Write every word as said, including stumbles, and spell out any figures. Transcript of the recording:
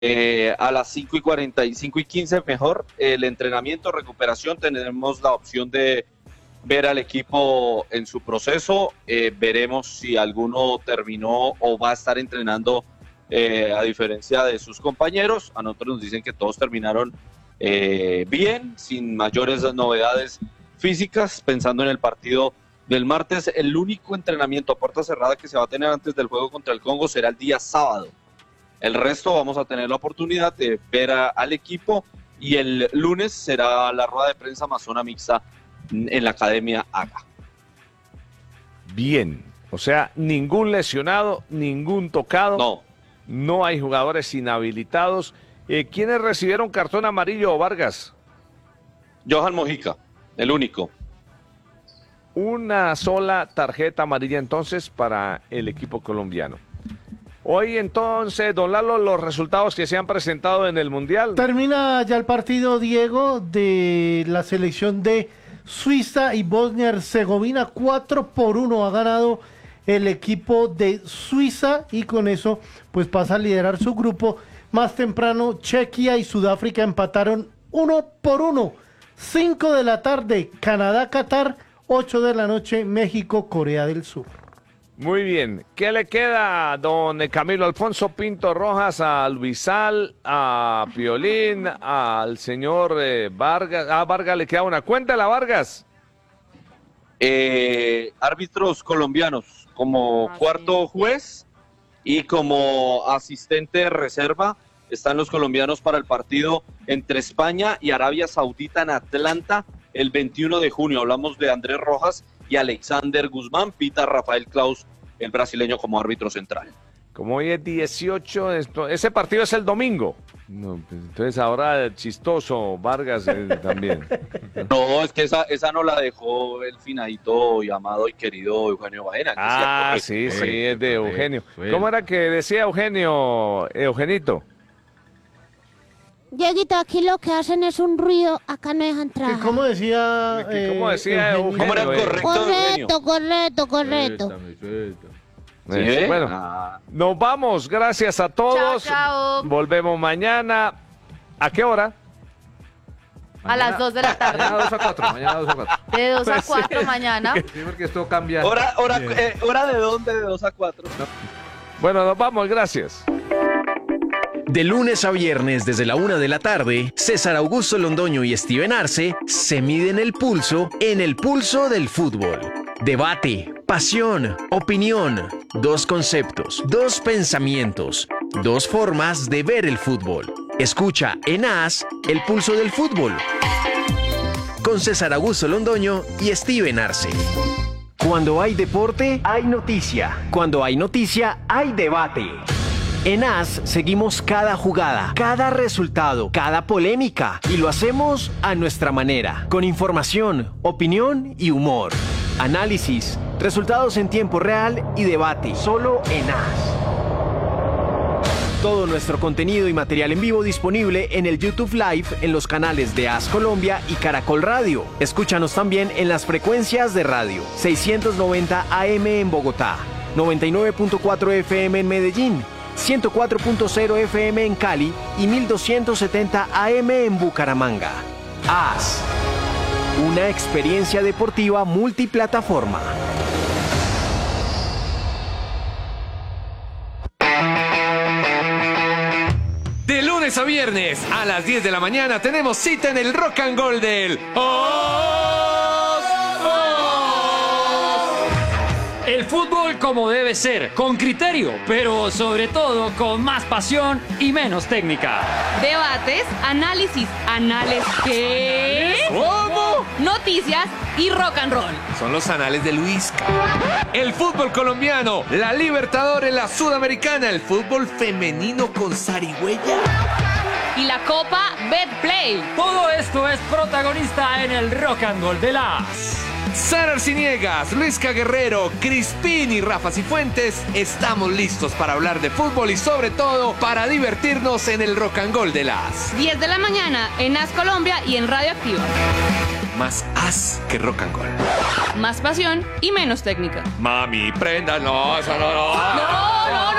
eh, a las cinco y cuarenta y cinco y quince mejor, el entrenamiento, recuperación, tenemos la opción de ver al equipo en su proceso, eh, veremos si alguno terminó o va a estar entrenando eh, a diferencia de sus compañeros. A nosotros nos dicen que todos terminaron eh, bien, sin mayores novedades físicas, pensando en el partido del martes. El único entrenamiento a puerta cerrada que se va a tener antes del juego contra el Congo será el día sábado. El resto vamos a tener la oportunidad de ver a, al equipo, y el lunes será la rueda de prensa más zona mixta en la Academia Aga. Bien, o sea, ningún lesionado, ningún tocado. No. No hay jugadores inhabilitados. Eh, ¿Quiénes recibieron cartón amarillo, Vargas? Johan Mojica, el único. Una sola tarjeta amarilla entonces para el equipo colombiano. Hoy entonces, don Lalo, los resultados que se han presentado en el Mundial. Termina ya el partido, Diego, de la selección de Suiza y Bosnia-Herzegovina. cuatro por uno ha ganado el equipo de Suiza y con eso pues pasa a liderar su grupo. Más temprano, Chequia y Sudáfrica empataron uno por uno. cinco de la tarde, Canadá-Qatar. ocho de la noche, México-Corea del Sur. Muy bien. ¿Qué le queda, don Camilo Alfonso Pinto Rojas, a Luisal, a Piolín, al señor eh, Vargas? A Vargas le queda una. Cuéntala, Vargas. Eh, árbitros colombianos como Ah, cuarto sí. juez y como asistente de reserva están los colombianos para el partido entre España y Arabia Saudita en Atlanta el veintiuno de junio. Hablamos de Andrés Rojas y Alexander Guzmán. Pita Rafael Claus, el brasileño, como árbitro central. Como hoy es dieciocho, esto, ese partido es el domingo. No, pues, entonces ahora chistoso Vargas eh, también. No, es que esa, esa no la dejó el finadito y amado y querido Eugenio Baena. Ah, sí, sí, es de Eugenio. ¿Cómo era que decía Eugenio, Eugenito? Dieguito, aquí lo que hacen es un ruido, acá no dejan Que trabajar. ¿Cómo decía? Que ¿cómo decía Eugenio? ¿Cómo era Eugenio, correcto, Eugenio? Correcto, correcto, correcto. Suéltame, suéltame. ¿Sí, Eh, eh? Bueno, Ah. nos vamos, gracias a todos. Chao, chao. Volvemos mañana. ¿A qué hora? A las dos de la tarde. Mañana dos a cuatro, mañana dos a cuatro. De dos a Pues sí. cuatro mañana. Sí, porque esto cambia. ¿Hora, hora, eh, ¿Hora de dónde? ¿De dos a cuatro? Bueno, nos vamos, gracias. De lunes a viernes desde la una de la tarde, César Augusto Londoño y Steven Arce se miden el pulso en el pulso del fútbol. Debate, pasión, opinión, dos conceptos, dos pensamientos, dos formas de ver el fútbol. Escucha en AS el pulso del fútbol con César Augusto Londoño y Steven Arce. Cuando hay deporte, hay noticia. Cuando hay noticia, hay debate. En AS seguimos cada jugada, cada resultado, cada polémica y lo hacemos a nuestra manera, con información, opinión y humor. Análisis, resultados en tiempo real y debate, solo en AS. Todo nuestro contenido y material en vivo disponible en el YouTube Live en los canales de AS Colombia y Caracol Radio. Escúchanos también en las frecuencias de radio seiscientos noventa A M en Bogotá, noventa y nueve punto cuatro F M en Medellín, ciento cuatro punto cero F M en Cali y mil doscientos setenta A M en Bucaramanga. AS, una experiencia deportiva multiplataforma. De lunes a viernes a las diez de la mañana tenemos cita en el Rock and Roll del Os. El fútbol como debe ser, con criterio, pero sobre todo con más pasión y menos técnica. Debates, análisis, anales ¿qué? ¿Cómo? Noticias y rock and roll. Son los anales de Luis. El fútbol colombiano, la Libertadores, la Sudamericana, el fútbol femenino con zarigüeya. Y la Copa Betplay. Todo esto es protagonista en el Rock and Roll de las... Sara Arciniegas, Luisca Guerrero, Crispín y Rafa Cifuentes, estamos listos para hablar de fútbol y sobre todo para divertirnos en el Rock and Roll de las... diez de la mañana en AS Colombia y en Radio Activa. Más as que rock and roll. Más pasión y menos técnica. Mami, prenda, no, eso no, no. No, no.